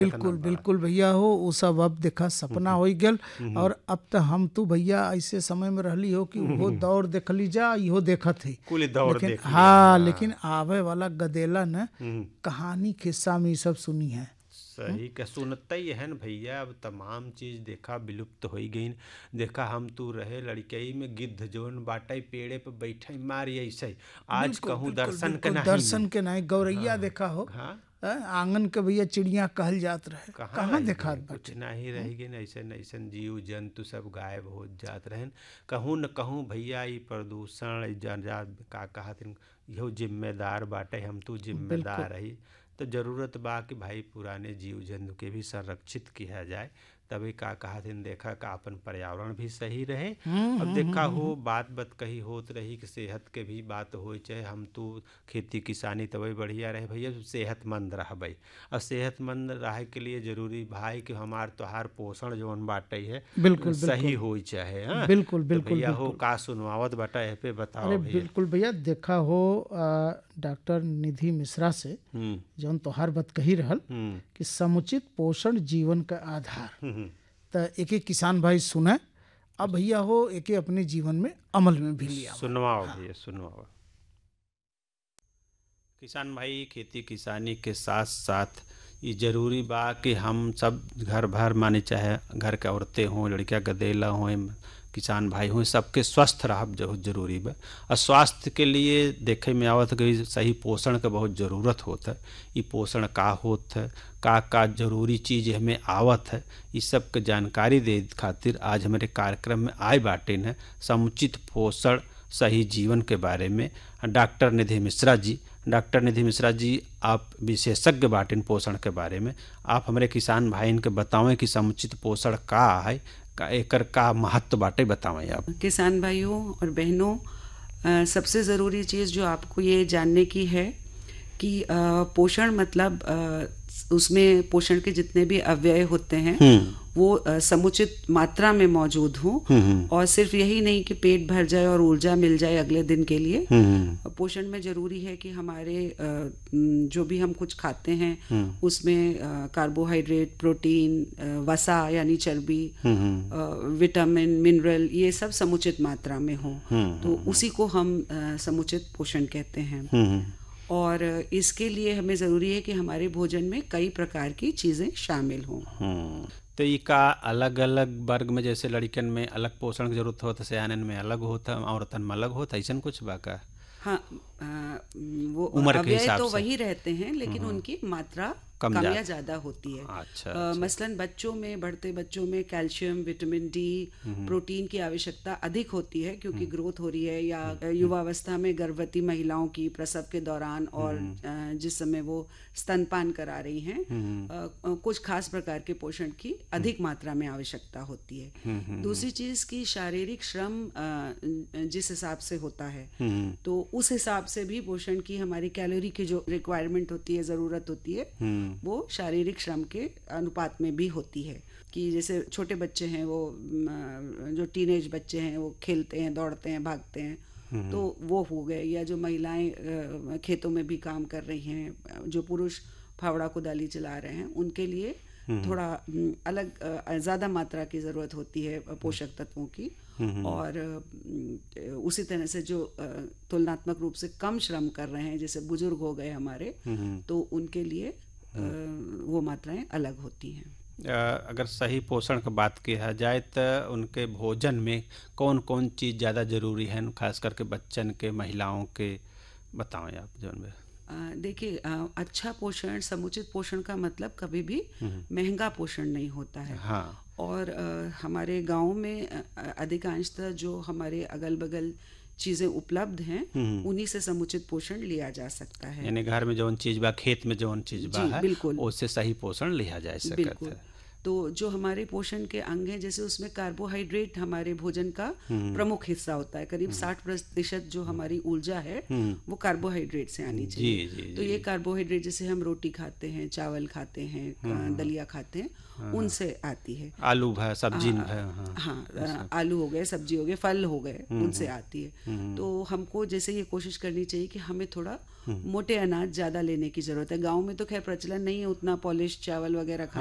बिल्कुल बड़ा। बिल्कुल भैया हो, वो सब अब देखा सपना हो गल। हम्म, और अब तो हम तो भैया ऐसे समय में रहली हो कि वो दौर देख ली जा, इहो देखत है। कुल दौर लेकिन देख लिया, हाँ, लेकिन हाँ। आवे वाला गदेला न हम्म, कहानी खिस्सा में ये सब सुनी है। सही का सुनता ही है न भैया। अब तमाम चीज देखा विलुप्त हो गई। देखा हम तू रहे लड़कई में गिद्ध जोन बाटे पेड़े पे बैठे मारी ऐसे, आज बिल्कुल कहूँ बिल्कुल दर्शन के बिल्कुल, नहीं दर्शन में। के नहीं गौरैया हाँ देखा हो। हाँ। आंगन के भैया चिड़िया कहल जात रहे, कहाँ कहाँ रह देखात गए, कुछ बाटे। नहीं रह गए। ऐसन ऐसन जीव जंतु सब गायब हो जात रहन। कहूँ न कहूँ भैया ई प्रदूषण ई जंजाल का कहत इहो जिम्मेदार बाटे, हम तू बिल्कुल। जिम्मेदार रही। तो जरूरत बा कि भाई पुराने जीव जंतु के भी संरक्षित किया जाए। तभी का कहत देखा का अपन पर्यावरण भी सही रहे। अब देखा हो बात बत कही होत रही कि सेहत के भी बात हो, चाहे हम तू खेती किसानी तभी बढ़िया रहे भैया, सेहतमंद रह भाई। और सेहतमंद रहे के लिए जरूरी भाई कि हमार तोहार पोषण जौन बाटे है बिल्कुल सही बिल्कुल हो चाहे। हाँ, बिल्कुल तो बिल्कुल भैया हो बिल्कुल। का सुनवावत बाटा है पे अरे बताओ भैया। बिल्कुल भैया, देखा हो डॉक्टर निधि मिश्रा से हम्म जौन तोहार बात कही रहल हम्म कि समुचित पोषण जीवन का आधार। हम्म। तो एक एक किसान भाई सुने, अब भैया हो एक अपने जीवन में अमल में भी लिया। सुनवाओ भैया सुनवाओ। किसान भाई खेती किसानी के साथ साथ ये जरूरी बा कि हम सब घर भर माने चाहे घर के औरतें हों लड़कियां गदेला हों किसान भाई हों सबके स्वस्थ रहब बहुत जरूरी बा। और स्वास्थ्य के लिए देखे में आवत कि सही पोषण के बहुत ज़रूरत होता है। ये पोषण का होत है, का जरूरी चीज़ हमें आवत है, इस सब के जानकारी दे खातिर आज हमारे कार्यक्रम में आए बाटे न समुचित पोषण सही जीवन के बारे में डॉक्टर निधि मिश्रा जी। डॉक्टर निधि मिश्रा जी, आप विशेषज्ञ बाटिन पोषण के बारे में, आप हमारे किसान भाई के बतावें कि समुचित पोषण का है, का एकर का महत्व बाटे बतावें आप। किसान भाइयों और बहनों, सबसे ज़रूरी चीज़ जो आपको ये जानने की है कि पोषण मतलब उसमें पोषण के जितने भी अव्यय होते हैं वो समुचित मात्रा में मौजूद हों। और सिर्फ यही नहीं कि पेट भर जाए और ऊर्जा मिल जाए अगले दिन के लिए। पोषण में ज़रूरी है कि हमारे जो भी हम कुछ खाते हैं उसमें कार्बोहाइड्रेट, प्रोटीन, वसा यानी चर्बी, विटामिन, मिनरल, ये सब समुचित मात्रा में हों। तो उसी को हम समुचित पोषण कहते हैं। और इसके लिए हमें ज़रूरी है कि हमारे भोजन में कई प्रकार की चीज़ें शामिल हों। तो ये का अलग अलग वर्ग में जैसे लड़कन में अलग पोषण की जरूरत होता, सयानन में अलग होता, औरतन में अलग होता, ऐसा कुछ बा का? हाँ, वो उम्र के अव्यय हिसाब तो से वही रहते हैं लेकिन उनकी मात्रा कम कम ज्यादा। या ज़्यादा होती है। अच्छा, मसलन बच्चों में, बढ़ते बच्चों में कैल्शियम, विटामिन डी, प्रोटीन की आवश्यकता अधिक होती है क्योंकि ग्रोथ हो रही है, या युवावस्था में गर्भवती महिलाओं की प्रसव के दौरान और जिस समय वो स्तनपान करा रही हैं, कुछ खास प्रकार के पोषण की अधिक मात्रा में आवश्यकता होती है। दूसरी चीज़ की शारीरिक श्रम जिस हिसाब से होता है तो उस हिसाब से भी पोषण की हमारी कैलोरी की जो रिक्वायरमेंट होती है, ज़रूरत होती है, वो शारीरिक श्रम के अनुपात में भी होती है। कि जैसे छोटे बच्चे हैं, वो जो टीनेज बच्चे हैं, वो खेलते हैं, दौड़ते हैं, भागते हैं, तो वो हो गए। या जो महिलाएं खेतों में भी काम कर रही हैं, जो पुरुष फावड़ा कुदाली चला रहे हैं, उनके लिए थोड़ा अलग ज़्यादा मात्रा की ज़रूरत होती है पोषक तत्वों की। और उसी तरह से जो तुलनात्मक रूप से कम श्रम कर रहे हैं, जैसे बुजुर्ग हो गए हमारे, तो उनके लिए वो मात्राएं अलग होती हैं। अगर सही पोषण की बात किया जाए तो उनके भोजन में कौन कौन चीज़ ज़्यादा जरूरी है, खास करके बच्चन के, महिलाओं के, बताएं आप जौन में। देखिए, अच्छा पोषण, समुचित पोषण का मतलब कभी भी महंगा पोषण नहीं होता है। हाँ। और हमारे गांव में अधिकांशतः जो हमारे अगल बगल चीज़ें उपलब्ध हैं उन्हीं से समुचित पोषण लिया जा सकता है। यानी घर में जौन चीज़ बा, खेत में जौन चीज़ बा है, बिल्कुल, उससे सही पोषण लिया जा सकता है। तो जो हमारे पोषण के अंग हैं, जैसे उसमें कार्बोहाइड्रेट हमारे भोजन का प्रमुख हिस्सा होता है। करीब 60% जो हमारी ऊर्जा है वो कार्बोहाइड्रेट से आनी चाहिए। जी, तो ये कार्बोहाइड्रेट जैसे हम रोटी खाते हैं, चावल खाते हैं, दलिया खाते हैं, उनसे आती है। आलू है, सब्जी है, हाँ, आलू हो गए, सब्जी हो गए, फल हो गए, उनसे आती है। तो हमको जैसे ये कोशिश करनी चाहिए कि हमें थोड़ा मोटे अनाज ज़्यादा लेने की ज़रूरत है। गांव में तो खैर प्रचलन नहीं है उतना पॉलिश चावल वगैरह